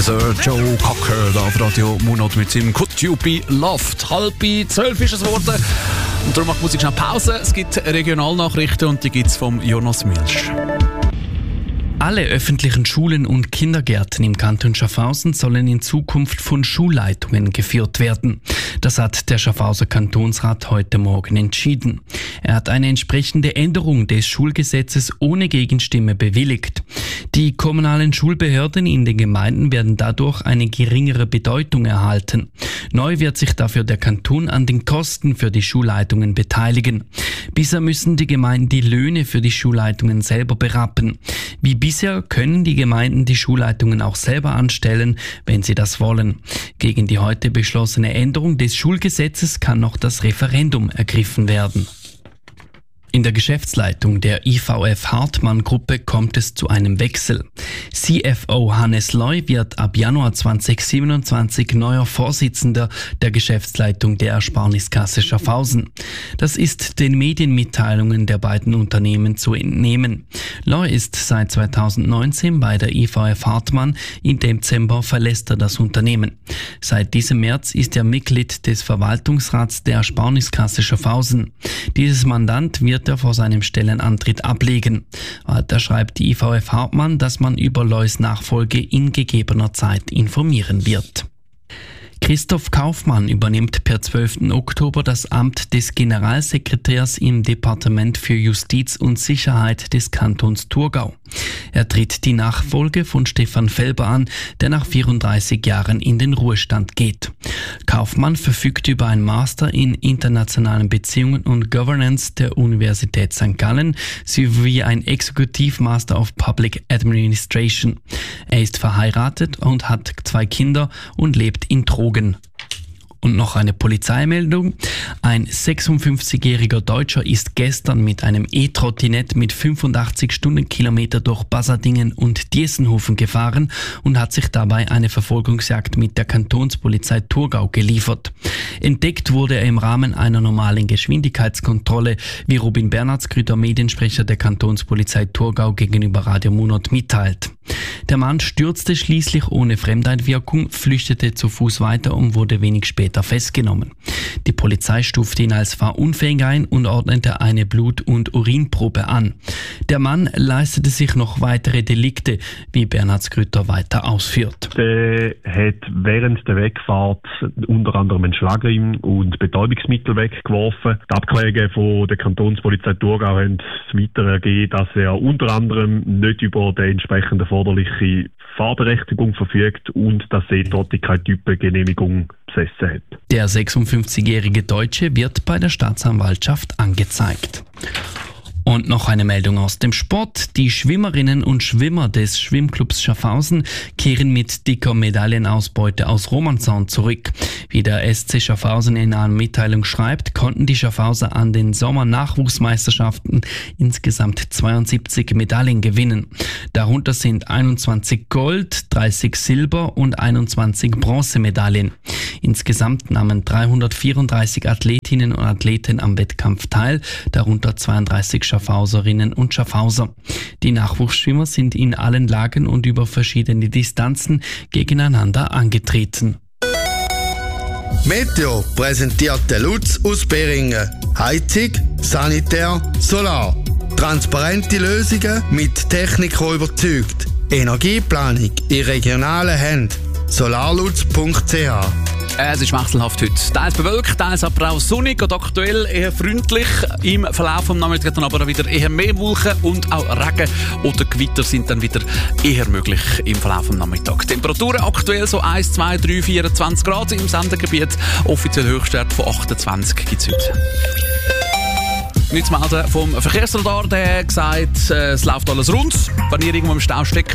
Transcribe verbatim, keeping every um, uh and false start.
Sir Joe Cocker da auf Radio Monat mit seinem Could You Be Loved. Halb zwölf ist es geworden. Und darum macht Musik schnell Pause. Es gibt Regionalnachrichten und die gibt es vom Jonas Milsch. Alle öffentlichen Schulen und Kindergärten im Kanton Schaffhausen sollen in Zukunft von Schulleitungen geführt werden. Das hat der Schaffhauser Kantonsrat heute Morgen entschieden. Er hat eine entsprechende Änderung des Schulgesetzes ohne Gegenstimme bewilligt. Die kommunalen Schulbehörden in den Gemeinden werden dadurch eine geringere Bedeutung erhalten. Neu wird sich dafür der Kanton an den Kosten für die Schulleitungen beteiligen. Bisher müssen die Gemeinden die Löhne für die Schulleitungen selber berappen. Wie bisher können die Gemeinden die Schulleitungen auch selber anstellen, wenn sie das wollen. Gegen die heute beschlossene Änderung des Schulgesetzes kann noch das Referendum ergriffen werden. In der Geschäftsleitung der I V F Hartmann Gruppe kommt es zu einem Wechsel. C F O Hannes Loy wird ab Januar zweitausendsiebenundzwanzig neuer Vorsitzender der Geschäftsleitung der Ersparniskasse Schaffhausen. Das ist den Medienmitteilungen der beiden Unternehmen zu entnehmen. Loy ist seit zweitausendneunzehn bei der I V F Hartmann, im Dezember verlässt er das Unternehmen. Seit diesem März ist er Mitglied des Verwaltungsrats der Ersparniskasse Schaffhausen. Dieses Mandant wird er vor seinem Stellenantritt ablegen. Weiter schreibt die I V F Hartmann, dass man über Loys Nachfolge in gegebener Zeit informieren wird. Christoph Kaufmann übernimmt per zwölften Oktober das Amt des Generalsekretärs im Departement für Justiz und Sicherheit des Kantons Thurgau. Er tritt die Nachfolge von Stefan Felber an, der nach vierunddreißig Jahren in den Ruhestand geht. Kaufmann verfügt über einen Master in internationalen Beziehungen und Governance der Universität Sankt Gallen sowie ein Exekutivmaster of Public Administration. Er ist verheiratet und hat zwei Kinder und lebt in Trogen. Und noch eine Polizeimeldung. Ein sechsundfünfzigjähriger Deutscher ist gestern mit einem E-Trottinett mit fünfundachtzig Stundenkilometer durch Basadingen und Diessenhofen gefahren und hat sich dabei eine Verfolgungsjagd mit der Kantonspolizei Thurgau geliefert. Entdeckt wurde er im Rahmen einer normalen Geschwindigkeitskontrolle, wie Robin Bernhardsgrüter, Mediensprecher der Kantonspolizei Thurgau, gegenüber Radio Monat mitteilt. Der Mann stürzte schließlich ohne Fremdeinwirkung, flüchtete zu Fuß weiter und wurde wenig später festgenommen. Die Polizei stufte ihn als fahrunfähig ein und ordnete eine Blut- und Urinprobe an. Der Mann leistete sich noch weitere Delikte, wie Bernhardsgrüter weiter ausführt. Der hat während der Wegfahrt unter anderem einen Schlagring und Betäubungsmittel weggeworfen. Die Abklärungen von der Kantonspolizei Thurgau haben weiter ergeben, dass er unter anderem nicht über die entsprechende erforderliche Fahrberechtigung verfügt und dass er die Typengenehmigung besessen hat. Der sechsundfünfzigjährige Deutsche wird bei der Staatsanwaltschaft angezeigt. Und noch eine Meldung aus dem Sport. Die Schwimmerinnen und Schwimmer des Schwimmclubs Schaffhausen kehren mit dicker Medaillenausbeute aus Romanshorn zurück. Wie der S C Schaffhausen in einer Mitteilung schreibt, konnten die Schaffhauser an den Sommernachwuchsmeisterschaften insgesamt zweiundsiebzig Medaillen gewinnen. Darunter sind einundzwanzig Gold-, dreißig Silber- und einundzwanzig Bronzemedaillen. Insgesamt nahmen dreihundertvierunddreißig Athletinnen und Athleten am Wettkampf teil, darunter zweiunddreißig Schaffhauserinnen und Schaffhauser. Die Nachwuchsschwimmer sind in allen Lagen und über verschiedene Distanzen gegeneinander angetreten. Meteo präsentiert der Lutz aus Beringen. Heizung, Sanitär, Solar. Transparente Lösungen mit Technik, die überzeugt. Energieplanung in regionalen Händen. solarlutz punkt c h. Es ist wechselhaft heute. Teils bewölkt, teils aber auch sonnig und aktuell eher freundlich. Im Verlauf des Nachmittags dann aber wieder eher mehr Wolken und auch Regen oder Gewitter sind dann wieder eher möglich im Verlauf des Nachmittags. Temperaturen aktuell so eins, zwei, drei, vierundzwanzig Grad im Sendegebiet. Offiziell Höchstwert von achtundzwanzig gibt es heute. Nichts zu melden vom Verkehrsradar, der hat gesagt, es läuft alles rund. Wenn ihr irgendwo im Stau steckt,